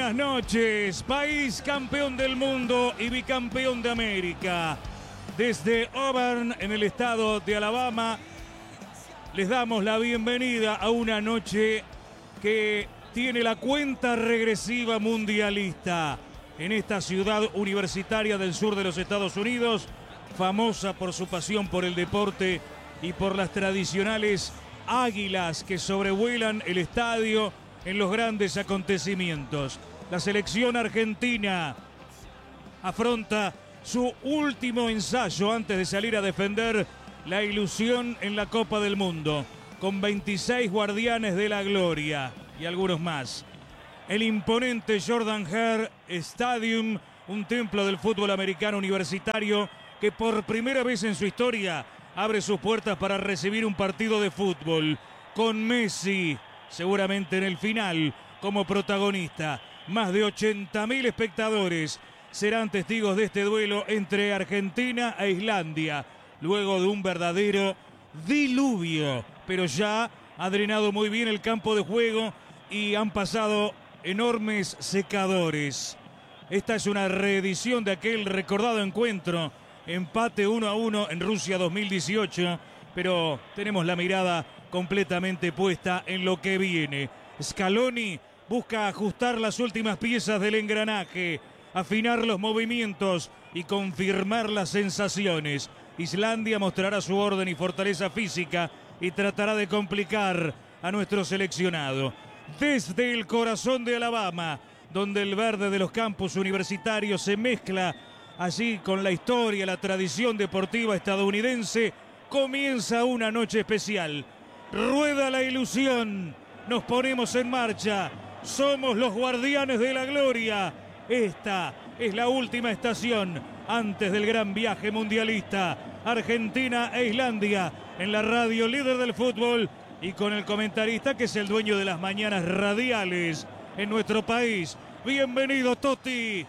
Buenas noches, país campeón del mundo y bicampeón de América. Desde Auburn, en el estado de Alabama, les damos la bienvenida a una noche que tiene la cuenta regresiva mundialista en esta ciudad universitaria del sur de los Estados Unidos, famosa por su pasión por el deporte y por las tradicionales águilas que sobrevuelan el estadio en los grandes acontecimientos. La selección argentina afronta su último ensayo antes de salir a defender la ilusión en la Copa del Mundo, con 26 guardianes de la gloria y algunos más. El imponente Jordan Hare Stadium, un templo del fútbol americano universitario que por primera vez en su historia abre sus puertas para recibir un partido de fútbol, con Messi seguramente en el final como protagonista. Más de 80.000 espectadores serán testigos de este duelo entre Argentina e Islandia, luego de un verdadero diluvio, pero ya ha drenado muy bien el campo de juego y han pasado enormes secadores. Esta es una reedición de aquel recordado encuentro, empate 1-1 en Rusia 2018, pero tenemos la mirada completamente puesta en lo que viene. Scaloni busca ajustar las últimas piezas del engranaje, afinar los movimientos y confirmar las sensaciones. Islandia mostrará su orden y fortaleza física y tratará de complicar a nuestro seleccionado. Desde el corazón de Alabama, donde el verde de los campus universitarios se mezcla allí con la historia, la tradición deportiva estadounidense, comienza una noche especial. Rueda la ilusión, nos ponemos en marcha, somos los guardianes de la gloria. Esta es la última estación antes del gran viaje mundialista. Argentina e Islandia en la radio líder del fútbol y con el comentarista que es el dueño de las mañanas radiales en nuestro país. Bienvenido Totti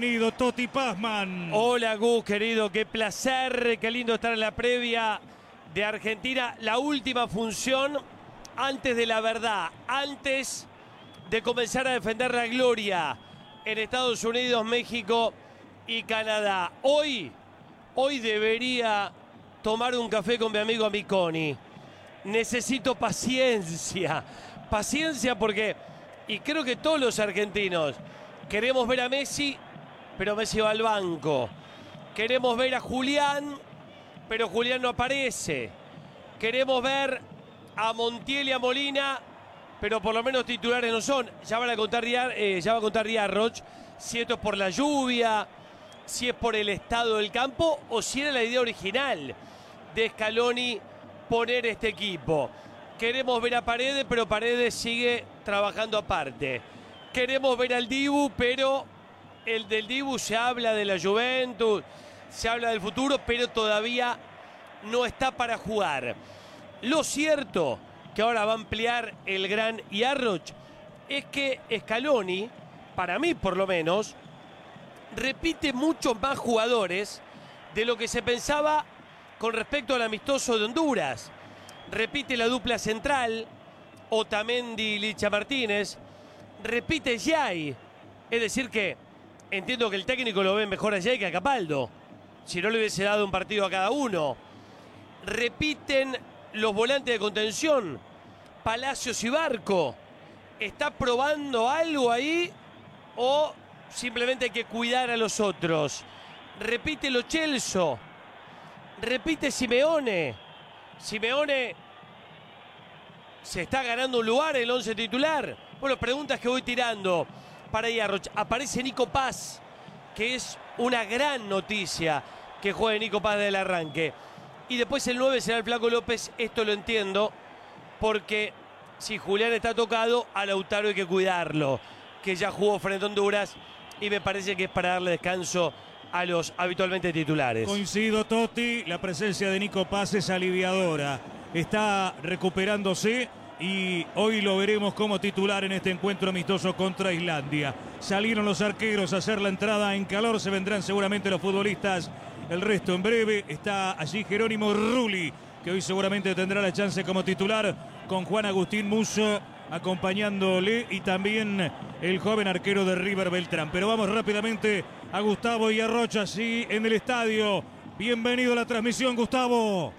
Pazman. Hola Gus, querido, qué placer, qué lindo estar en la previa de Argentina, la última función antes de la verdad, antes de comenzar a defender la gloria en Estados Unidos, México y Canadá. Hoy debería tomar un café con mi amigo Amiconi. Necesito paciencia porque, y creo que todos los argentinos queremos ver a Messi, pero Messi va al banco. Queremos ver a Julián, pero Julián no aparece. Queremos ver a Montiel y a Molina, pero por lo menos titulares no son. Ya va a contar Yarroch si esto es por la lluvia, si es por el estado del campo o si era la idea original de Scaloni poner este equipo. Queremos ver a Paredes, pero Paredes sigue trabajando aparte. Queremos ver al Dibu, pero el del Dibu se habla de la Juventus, se habla del futuro, pero todavía no está para jugar. Lo cierto, que ahora va a ampliar el gran Yarroch, es que Scaloni, para mí por lo menos, repite muchos más jugadores de lo que se pensaba con respecto al amistoso de Honduras. Repite la dupla central, Otamendi y Licha Martínez, repite Yay, es decir que entiendo que el técnico lo ve mejor a Yay que a Capaldo, si no le hubiese dado un partido a cada uno. Repiten los volantes de contención, Palacios y Barco. ¿Está probando algo ahí o simplemente hay que cuidar a los otros? Repite Lo Celso, repite Simeone. Simeone se está ganando un lugar en el 11 titular. Bueno, preguntas que voy tirando para Yarroch. Aparece Nico Paz, que es una gran noticia que juegue Nico Paz del arranque. Y después el 9 será el Flaco López. Esto lo entiendo, porque si Julián está tocado, a Lautaro hay que cuidarlo, que ya jugó frente a Honduras y me parece que es para darle descanso a los habitualmente titulares. Coincido, Totti, la presencia de Nico Paz es aliviadora. Está recuperándose y hoy lo veremos como titular en este encuentro amistoso contra Islandia. Salieron los arqueros a hacer la entrada en calor, se vendrán seguramente los futbolistas, el resto en breve. Está allí Jerónimo Rulli, que hoy seguramente tendrá la chance como titular, con Juan Agustín Musso acompañándole, y también el joven arquero de River, Beltrán. Pero vamos rápidamente a Gustavo y a Rocha, sí, en el estadio. Bienvenido a la transmisión, Gustavo.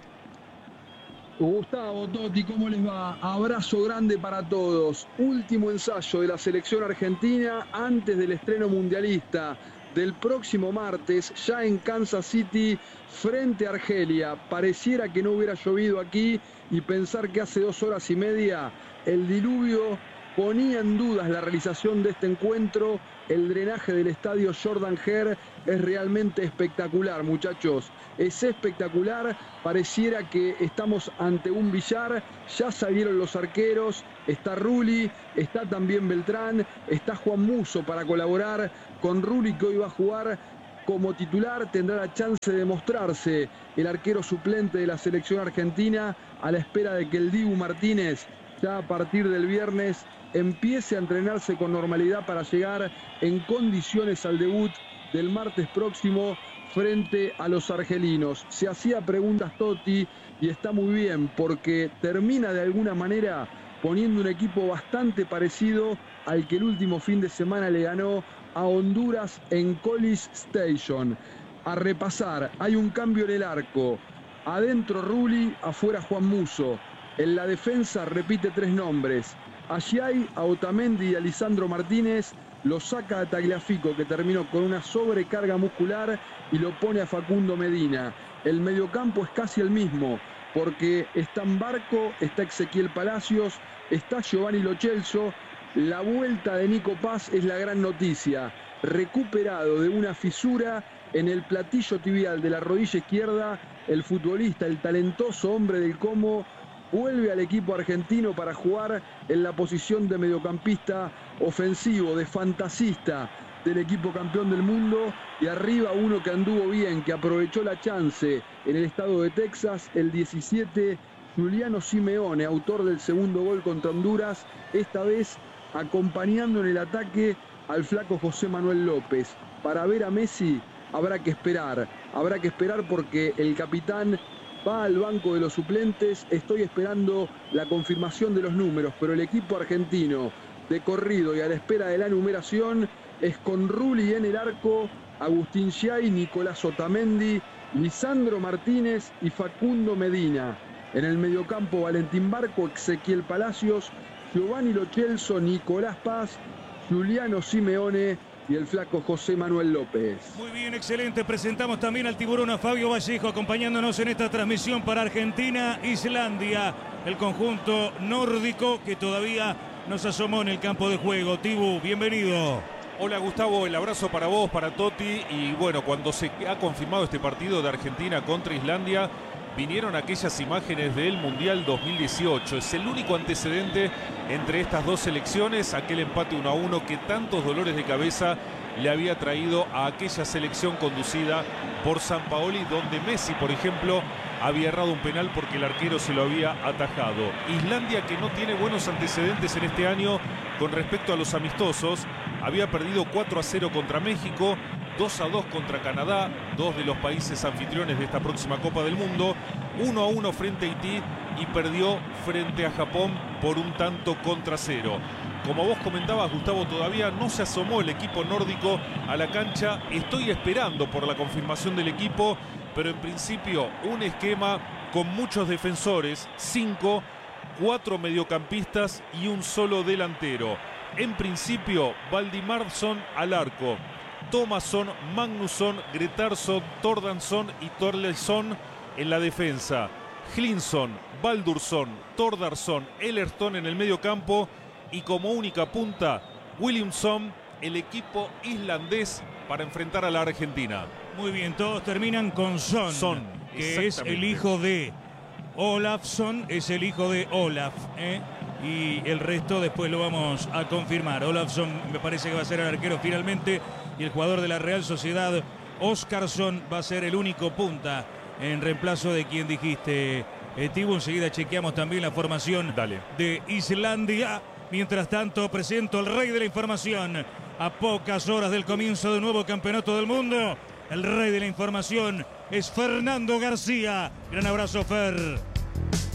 Gustavo, Totti, ¿cómo les va? Abrazo grande para todos. Último ensayo de la selección argentina antes del estreno mundialista del próximo martes, ya en Kansas City, frente a Argelia. Pareciera que no hubiera llovido aquí, y pensar que hace 2 horas y media el diluvio ponía en dudas la realización de este encuentro. El drenaje del estadio Jordan Hare es realmente espectacular, muchachos. Es espectacular. Pareciera que estamos ante un billar. Ya salieron los arqueros. Está Rulli, está también Beltrán, está Juan Musso para colaborar con Rulli, que hoy va a jugar como titular. Tendrá la chance de mostrarse el arquero suplente de la selección argentina, a la espera de que el Dibu Martínez ya a partir del viernes empiece a entrenarse con normalidad para llegar en condiciones al debut del martes próximo frente a los argelinos. Se hacía preguntas Totti, y está muy bien, porque termina de alguna manera poniendo un equipo bastante parecido al que el último fin de semana le ganó a Honduras en College Station. A repasar, hay un cambio en el arco. Adentro Rulli, afuera Juan Musso. En la defensa repite 3 nombres. Allí hay a Otamendi y a Lisandro Martínez. Lo saca a Tagliafico, que terminó con una sobrecarga muscular, y lo pone a Facundo Medina. El mediocampo es casi el mismo, porque está en Barco, está Ezequiel Palacios, está Giovanni Lo Celso. La vuelta de Nico Paz es la gran noticia. Recuperado de una fisura en el platillo tibial de la rodilla izquierda, el futbolista, el talentoso hombre del Como, vuelve al equipo argentino para jugar en la posición de mediocampista ofensivo, de fantasista del equipo campeón del mundo. Y arriba uno que anduvo bien, que aprovechó la chance en el estado de Texas, el 17, Giuliano Simeone, autor del segundo gol contra Honduras, esta vez acompañando en el ataque al flaco José Manuel López. Para ver a Messi habrá que esperar porque el capitán va al banco de los suplentes. Estoy esperando la confirmación de los números, pero el equipo argentino de corrido y a la espera de la numeración es con Rulli en el arco, Agustín Giai, Nicolás Otamendi, Lisandro Martínez y Facundo Medina. En el mediocampo Valentín Barco, Ezequiel Palacios, Giovanni Lo Celso, Nicolás Paz, Giuliano Simeone y el flaco José Manuel López. Muy bien, excelente. Presentamos también al tiburón, a Fabio Vallejo, acompañándonos en esta transmisión para Argentina-Islandia, el conjunto nórdico que todavía nos asomó en el campo de juego. Tibu, bienvenido. Hola Gustavo, el abrazo para vos, para Totti. Y bueno, cuando se ha confirmado este partido de Argentina contra Islandia, vinieron aquellas imágenes del Mundial 2018. Es el único antecedente entre estas dos selecciones, aquel empate 1-1 que tantos dolores de cabeza le había traído a aquella selección conducida por Sampaoli, donde Messi, por ejemplo, había errado un penal porque el arquero se lo había atajado. Islandia, que no tiene buenos antecedentes en este año con respecto a los amistosos, había perdido 4-0 contra México, 2-2 contra Canadá, 2 de los países anfitriones de esta próxima Copa del Mundo, 1-1 frente a Haití y perdió frente a Japón por 1-0. Como vos comentabas, Gustavo, todavía no se asomó el equipo nórdico a la cancha. Estoy esperando por la confirmación del equipo, pero en principio un esquema con muchos defensores, 5, 4 mediocampistas y un solo delantero. En principio, Valdimarsson al arco, Thomasson, Magnusson, Gretarsson, Thordarson y Thorleifsson en la defensa. Hlynsson, Baldursson, Thordarson, Ellerton en el medio campo y como única punta, Williamson, el equipo islandés para enfrentar a la Argentina. Muy bien, todos terminan con Son, que es el hijo de Olafsson, es el hijo de Olaf, y el resto después lo vamos a confirmar. Olafsson me parece que va a ser el arquero finalmente, y el jugador de la Real Sociedad, Óskarsson, va a ser el único punta en reemplazo de quien dijiste, Tibu. Enseguida chequeamos también la formación de Islandia. Mientras tanto, presento al rey de la información. A pocas horas del comienzo de un nuevo campeonato del mundo, el rey de la información es Fernando García. Gran abrazo, Fer.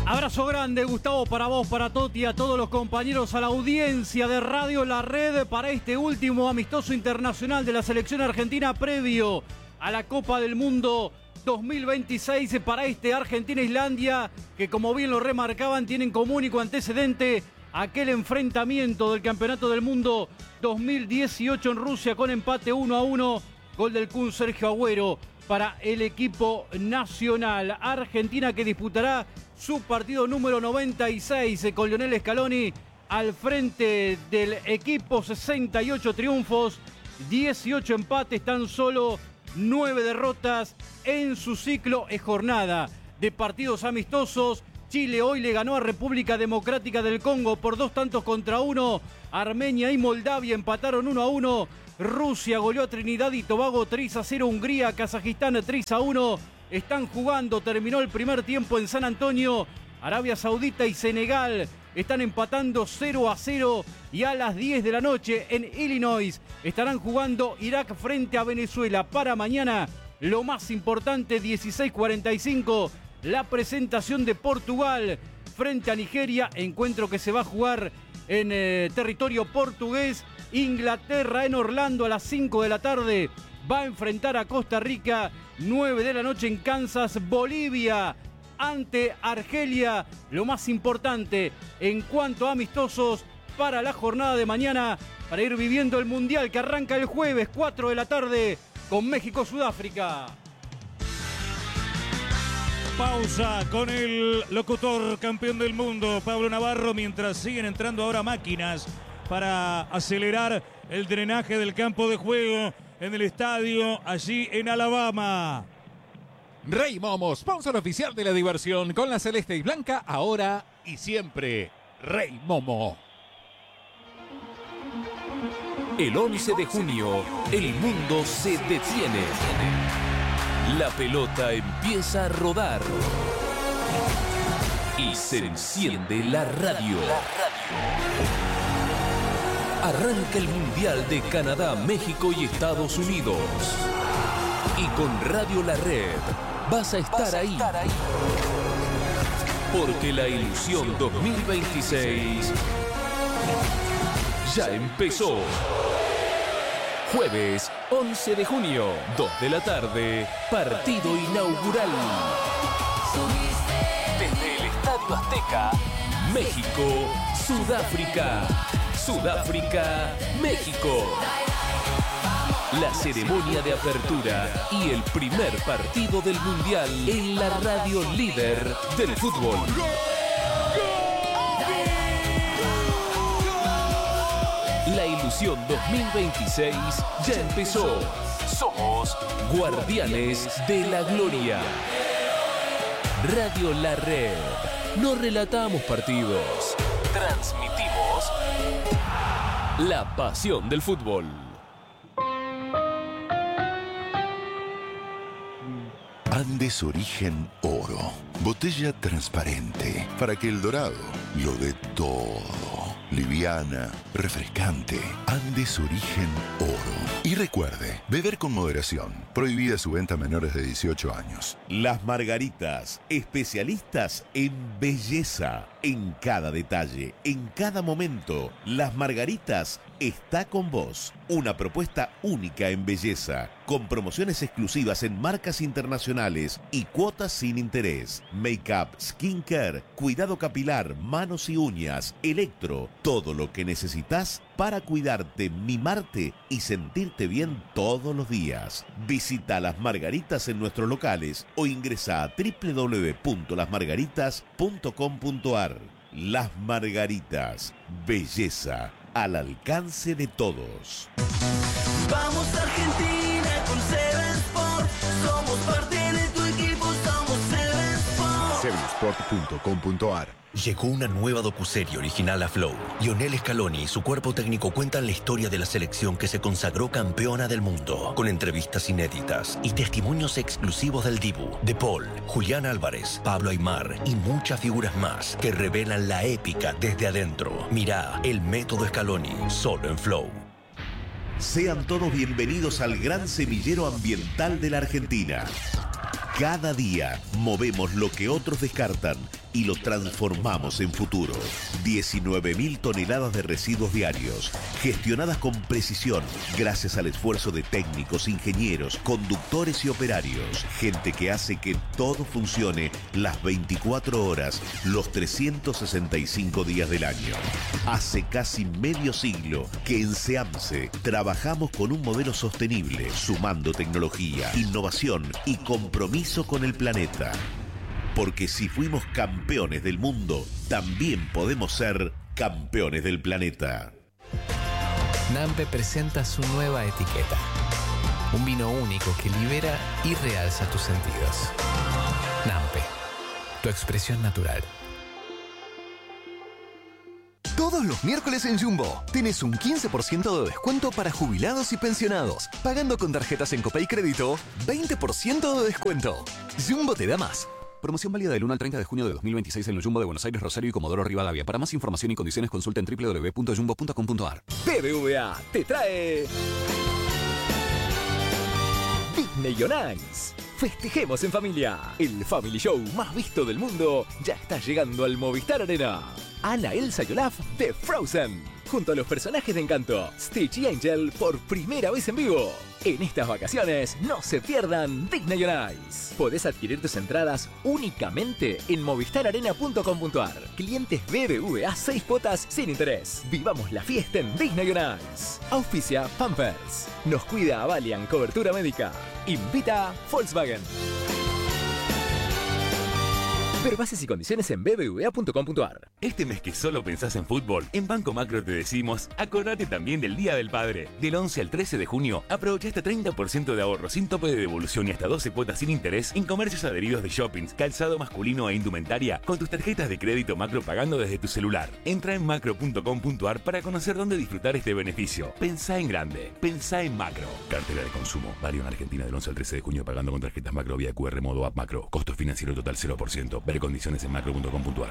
Abrazo grande, Gustavo, para vos, para Toti, a todos los compañeros, a la audiencia de Radio La Red para este último amistoso internacional de la selección argentina previo a la Copa del Mundo 2026 para este Argentina-Islandia, que como bien lo remarcaban, tienen como único antecedente aquel enfrentamiento del Campeonato del Mundo 2018 en Rusia con empate 1-1, gol del Kun Sergio Agüero para el equipo nacional. Argentina que disputará su partido número 96 con Lionel Scaloni al frente del equipo. 68 triunfos, 18 empates, tan solo 9 derrotas en su ciclo. Es jornada de partidos amistosos. Chile hoy le ganó a República Democrática del Congo por 2-1. Armenia y Moldavia empataron 1-1. Rusia goleó a Trinidad y Tobago 3-0. Hungría, Kazajistán 3-1. Están jugando, terminó el primer tiempo en San Antonio. Arabia Saudita y Senegal están empatando 0-0. Y a las 10 de la noche en Illinois estarán jugando Irak frente a Venezuela. Para mañana, lo más importante, 16:45, la presentación de Portugal frente a Nigeria. Encuentro que se va a jugar en territorio portugués. Inglaterra en Orlando a las 5 de la tarde va a enfrentar a Costa Rica. 9 de la noche en Kansas. Bolivia ante Argelia. Lo más importante en cuanto a amistosos para la jornada de mañana, para ir viviendo el Mundial que arranca el jueves 4 de la tarde con México-Sudáfrica. Pausa con el locutor campeón del mundo, Pablo Navarro, mientras siguen entrando ahora máquinas para acelerar el drenaje del campo de juego en el estadio allí en Alabama. Rey Momo, sponsor oficial de la diversión con la celeste y blanca, ahora y siempre. Rey Momo. El 11 de junio, el mundo se detiene. La pelota empieza a rodar. Y se enciende la radio. Arranca el Mundial de Canadá, México y Estados Unidos. Y con Radio La Red vas a estar ahí. Porque la ilusión 2026 ya empezó. Jueves 11 de junio, 2 de la tarde, partido inaugural. Desde el Estadio Azteca, México, Sudáfrica. Sudáfrica, México. La ceremonia de apertura y el primer partido del Mundial en la radio líder del fútbol. La ilusión 2026 ya empezó. Somos Guardianes de la Gloria. Radio La Red. No relatamos partidos. Transmitimos la pasión del fútbol. Andes Origen Oro. Botella transparente para que el dorado lo dé todo. Liviana, refrescante. Andes Origen Oro. Y recuerde, beber con moderación. Prohibida su venta a menores de 18 años. Las Margaritas, especialistas en belleza. En cada detalle, en cada momento, Las Margaritas está con vos. Una propuesta única en belleza, con promociones exclusivas en marcas internacionales y cuotas sin interés. Make-up, skincare, cuidado capilar, manos y uñas, electro, todo lo que necesitas para cuidarte, mimarte y sentirte bien todos los días. Visita Las Margaritas en nuestros locales o ingresa a www.lasmargaritas.com.ar. Las Margaritas, belleza al alcance de todos. Vamos Argentina con Seven Sport. Somos parte de tu equipo, somos Seven Sport. Sevensport.com.ar. Llegó una nueva docuserie original a Flow. Lionel Scaloni y su cuerpo técnico cuentan la historia de la selección que se consagró campeona del mundo, con entrevistas inéditas y testimonios exclusivos del Dibu, De Paul, Julián Álvarez, Pablo Aimar y muchas figuras más que revelan la épica desde adentro. Mirá El Método Scaloni, solo en Flow. Sean todos bienvenidos al gran semillero ambiental de la Argentina. Cada día movemos lo que otros descartan y lo transformamos en futuro. 19.000 toneladas de residuos diarios, gestionadas con precisión, gracias al esfuerzo de técnicos, ingenieros, conductores y operarios. Gente que hace que todo funcione las 24 horas, los 365 días del año. Hace casi medio siglo que en SEAMSE trabajamos con un modelo sostenible, sumando tecnología, innovación y compromiso con el planeta. Porque si fuimos campeones del mundo, también podemos ser campeones del planeta. Nampe presenta su nueva etiqueta. Un vino único que libera y realza tus sentidos. Nampe, tu expresión natural. Todos los miércoles en Jumbo tenés un 15% de descuento para jubilados y pensionados. Pagando con tarjetas en Copay Crédito, 20% de descuento. Jumbo te da más. Promoción válida del 1 al 30 de junio de 2026 en el Jumbo de Buenos Aires, Rosario y Comodoro Rivadavia. Para más información y condiciones consulta en www.jumbo.com.ar. BBVA te trae Disney on Ice. Festejemos en familia. El Family Show más visto del mundo ya está llegando al Movistar Arena. Anna, Elsa y Olaf de Frozen, junto a los personajes de Encanto, Stitch y Angel por primera vez en vivo. En estas vacaciones no se pierdan Disney on Ice. Podés adquirir tus entradas únicamente en movistararena.com.ar. Clientes BBVA 6 cuotas sin interés. Vivamos la fiesta en Disney on Ice. Auspicia Pampers. Nos cuida Avalian Cobertura Médica. Invita Volkswagen. Ver bases y condiciones en bbva.com.ar. Este mes que solo pensás en fútbol, en Banco Macro te decimos, acordate también del Día del Padre. Del 11 al 13 de junio, aprovecha hasta 30% de ahorro sin tope de devolución y hasta 12 cuotas sin interés en comercios adheridos de shoppings, calzado masculino e indumentaria con tus tarjetas de crédito Macro pagando desde tu celular. Entra en macro.com.ar para conocer dónde disfrutar este beneficio. Pensá en grande, pensá en Macro. Cartera de consumo, válido en Argentina del 11 al 13 de junio pagando con tarjetas Macro vía QR modo app Macro. Costo financiero total 0%. Ver condiciones en macro.com.ar.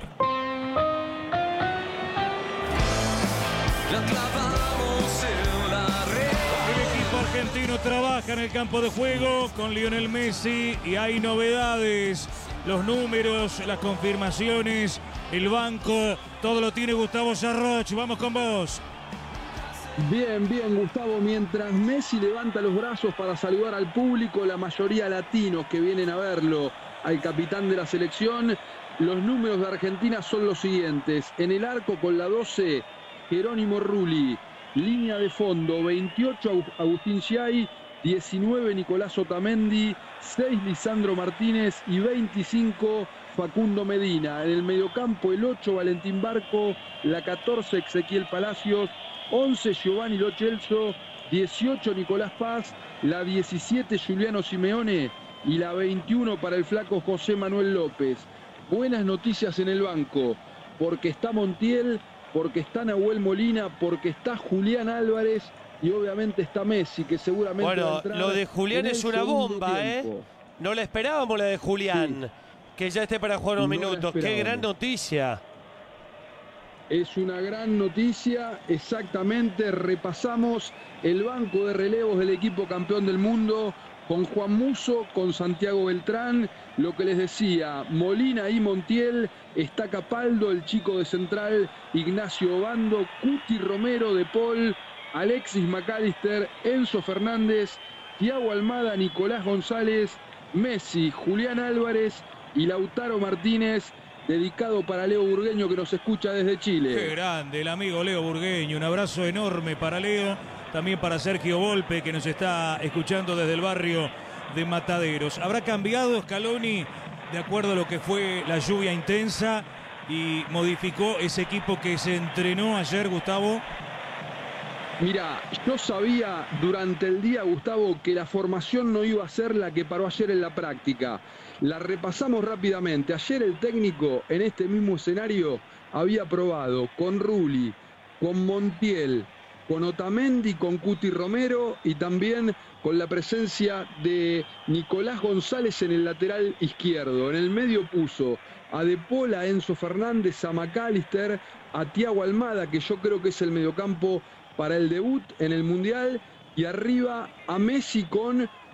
El equipo argentino trabaja en el campo de juego con Lionel Messi y hay novedades. Los números, las confirmaciones, el banco, todo lo tiene Gustavo Sarroch. Vamos con vos. Bien, Gustavo. Mientras Messi levanta los brazos para saludar al público, la mayoría latinos que vienen a verlo, al capitán de la selección, los números de Argentina son los siguientes. En el arco con la 12, Jerónimo Rulli. Línea de fondo, 28 Agustín Giai, 19 Nicolás Otamendi, 6 Lisandro Martínez y 25 Facundo Medina. En el mediocampo el 8 Valentín Barco, la 14 Ezequiel Palacios, 11 Giovanni Lo Celso, 18 Nicolás Paz, la 17 Giuliano Simeone y la 21 para el flaco José Manuel López. Buenas noticias en el banco, porque está Montiel, porque está Nahuel Molina, porque está Julián Álvarez y obviamente está Messi, que seguramente bueno, va a entrar. Lo de Julián es una bomba, tiempo. No la esperábamos la de Julián, Sí. Que ya esté para jugar unos No la minutos. Qué esperábamos. gran noticia. Es una gran noticia, exactamente. Repasamos el banco de relevos del equipo campeón del mundo con Juan Musso, con Santiago Beltrán. Lo que les decía, Molina y Montiel, está Capaldo, el chico de Central, Ignacio Obando, Cuti Romero, De Paul, Alexis McAllister, Enzo Fernández, Thiago Almada, Nicolás González, Messi, Julián Álvarez y Lautaro Martínez, dedicado para Leo Burgueño, que nos escucha desde Chile. Qué grande el amigo Leo Burgueño. Un abrazo enorme para Leo. También para Sergio Volpe, que nos está escuchando desde el barrio de Mataderos. ¿Habrá cambiado Scaloni de acuerdo a lo que fue la lluvia intensa y modificó ese equipo que se entrenó ayer, Gustavo? Mira, yo sabía durante el día, Gustavo, que la formación no iba a ser la que paró ayer en la práctica. La repasamos rápidamente. Ayer el técnico en este mismo escenario había probado con Rulli, con Montiel, con Otamendi, con Cuti Romero y también con la presencia de Nicolás González en el lateral izquierdo. En el medio puso a De Paul, a Enzo Fernández, a McAllister, a Thiago Almada, que yo creo que es el mediocampo para el debut en el Mundial, y arriba a Messi con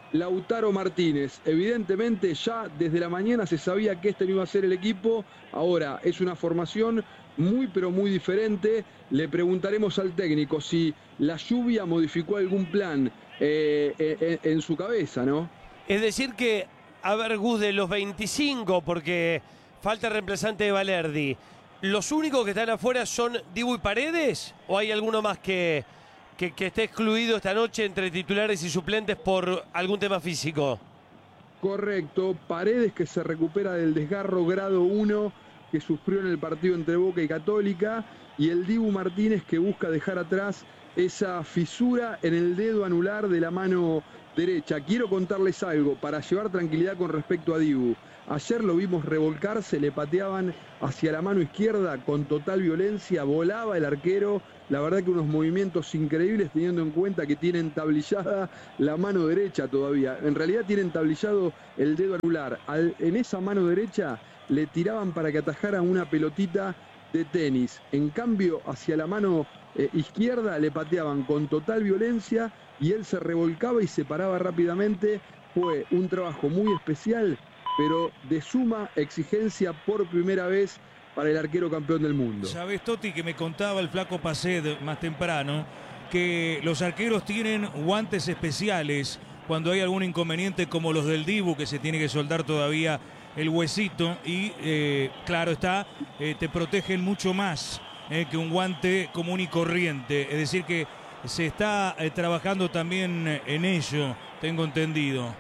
Lautaro Martínez. Evidentemente ya desde la mañana se sabía que este no iba a ser el equipo. Ahora es una formación muy pero muy diferente. Le preguntaremos al técnico si la lluvia modificó algún plan en su cabeza, ¿no? Es decir que, a ver, Gus, de los 25, porque falta reemplazante de Valerdi, ¿los únicos que están afuera son Dibu y Paredes? ¿O hay alguno más que esté excluido esta noche entre titulares y suplentes por algún tema físico? Correcto, Paredes, que se recupera del desgarro grado 1 que sufrió en el partido entre Boca y Católica, y el Dibu Martínez, que busca dejar atrás esa fisura en el dedo anular de la mano derecha. Quiero contarles algo para llevar tranquilidad con respecto a Dibu. Ayer lo vimos revolcarse, le pateaban hacia la mano izquierda con total violencia, volaba el arquero. La verdad que unos movimientos increíbles, teniendo en cuenta que tiene entablillada la mano derecha todavía. En realidad tiene entablillado el dedo anular. En esa mano derecha le tiraban para que atajara una pelotita de tenis. En cambio, hacia la mano izquierda le pateaban con total violencia y él se revolcaba y se paraba rápidamente. Fue un trabajo muy especial, pero de suma exigencia por primera vez para el arquero campeón del mundo. Sabés, Toti, que me contaba el flaco Paced más temprano, que los arqueros tienen guantes especiales cuando hay algún inconveniente, como los del Dibu, que se tiene que soldar todavía el huesito, y claro está, te protegen mucho más que un guante común y corriente. Es decir que se está trabajando también en ello, tengo entendido.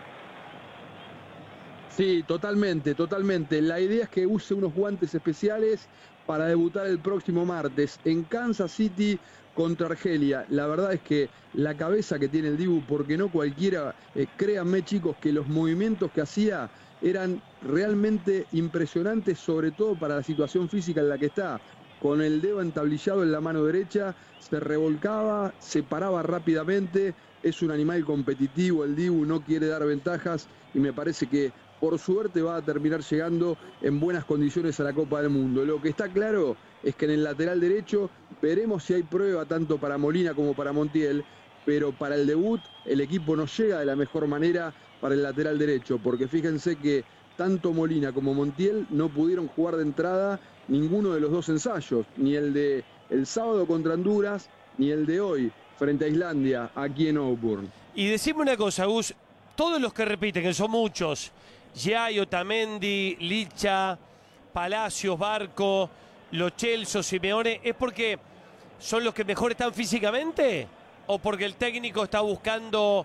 Sí, totalmente, totalmente. La idea es que use unos guantes especiales para debutar el próximo martes en Kansas City contra Argelia. La verdad es que la cabeza que tiene el Dibu, porque no cualquiera, créanme chicos, que los movimientos que hacía eran realmente impresionantes, sobre todo para la situación física en la que está. Con el dedo entablillado en la mano derecha, se revolcaba, se paraba rápidamente. Es un animal competitivo el Dibu, no quiere dar ventajas y me parece que por suerte va a terminar llegando en buenas condiciones a la Copa del Mundo. Lo que está claro es que en el lateral derecho veremos si hay prueba tanto para Molina como para Montiel, pero para el debut el equipo no llega de la mejor manera para el lateral derecho, porque fíjense que tanto Molina como Montiel no pudieron jugar de entrada ninguno de los dos ensayos, ni el de el sábado contra Honduras, ni el de hoy frente a Islandia aquí en Auburn. Y decime una cosa, Gus, todos los que repiten, que son muchos, Giai, Otamendi, Licha, Palacios, Barco, Lo Celso, Simeone, ¿es porque son los que mejor están físicamente? ¿O porque el técnico está buscando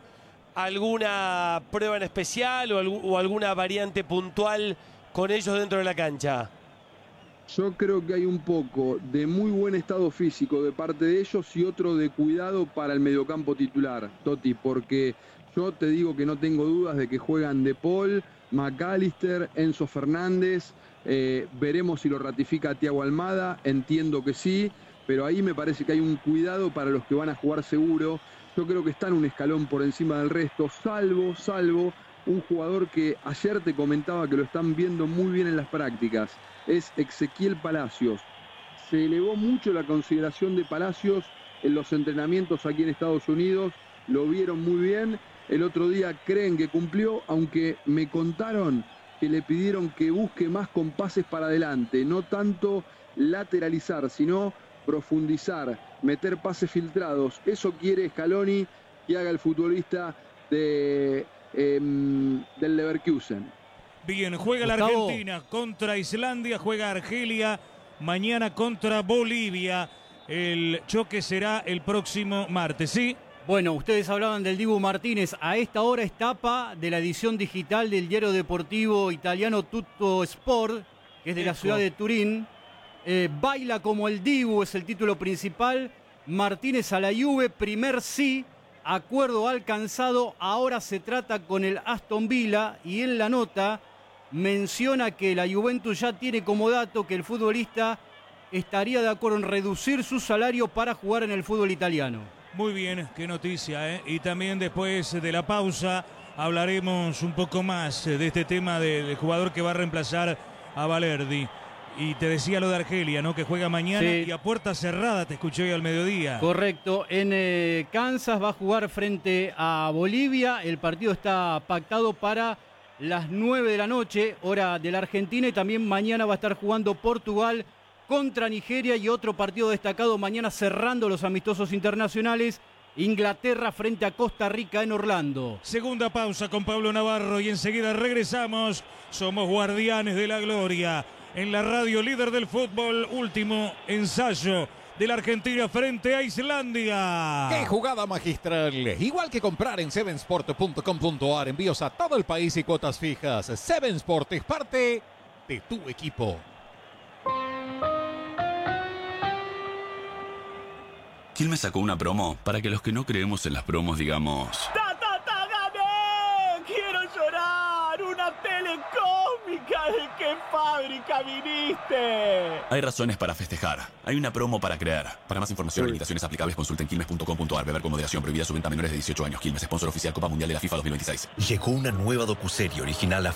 alguna prueba en especial o alguna variante puntual con ellos dentro de la cancha? Yo creo que hay un poco de muy buen estado físico de parte de ellos y otro de cuidado para el mediocampo titular, Toti, porque yo te digo que no tengo dudas de que juegan De Paul, McAllister, Enzo Fernández, veremos si lo ratifica Thiago Almada, entiendo que sí, pero ahí me parece que hay un cuidado para los que van a jugar seguro. Yo creo que están un escalón por encima del resto, salvo un jugador que ayer te comentaba que lo están viendo muy bien en las prácticas, es Ezequiel Palacios. Se elevó mucho la consideración de Palacios en los entrenamientos aquí en Estados Unidos, lo vieron muy bien. El otro día creen que cumplió, aunque me contaron que le pidieron que busque más con pases para adelante, no tanto lateralizar, sino profundizar, meter pases filtrados. Eso quiere Scaloni que haga el futbolista del Leverkusen. Bien, juega la Argentina contra Islandia, juega Argelia mañana contra Bolivia. El choque será el próximo martes, ¿sí? Bueno, ustedes hablaban del Dibu Martínez. A esta hora es tapa de la edición digital del diario deportivo italiano Tutto Sport, que es de la ciudad de Turín. Baila como el Dibu es el título principal. Martínez a la Juve, primer sí, acuerdo alcanzado. Ahora se trata con el Aston Villa y en la nota menciona que la Juventus ya tiene como dato que el futbolista estaría de acuerdo en reducir su salario para jugar en el fútbol italiano. Muy bien, qué noticia, ¿eh? Y también después de la pausa hablaremos un poco más de este tema del jugador que va a reemplazar a Valerdi. Y te decía lo de Argelia, ¿no? Que juega mañana Sí. y a puerta cerrada, te escuché hoy al mediodía. Correcto. En Kansas va a jugar frente a Bolivia. El partido está pactado para las 9 de la noche, hora de la Argentina. Y también mañana va a estar jugando Portugal contra Nigeria. Y otro partido destacado mañana cerrando los amistosos internacionales. Inglaterra frente a Costa Rica en Orlando. Segunda pausa con Pablo Navarro y enseguida regresamos. Somos guardianes de la gloria. En la radio líder del fútbol, último ensayo de la Argentina frente a Islandia. ¡Qué jugada magistral! Igual que comprar en sevensport.com.ar, envíos a todo el país y cuotas fijas. Seven Sport es parte de tu equipo. Quilmes sacó una promo para que los que no creemos en las promos digamos... ¡Gané! ¡Quiero llorar! ¡Una telecómica! ¿De qué fábrica viniste? Hay razones para festejar. Hay una promo para creer. Para más información y limitaciones aplicables consulten quilmes.com.ar. Beber con moderación. Prohibida su venta a menores de 18 años. Quilmes, sponsor oficial Copa Mundial de la FIFA 2026. Llegó una nueva docuserie original a